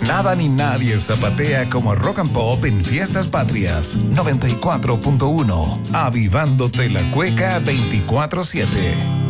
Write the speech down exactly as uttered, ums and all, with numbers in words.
Nada ni nadie zapatea como Rock and Pop en Fiestas Patrias. noventa y cuatro punto uno. Avivándote la cueca veinticuatro siete.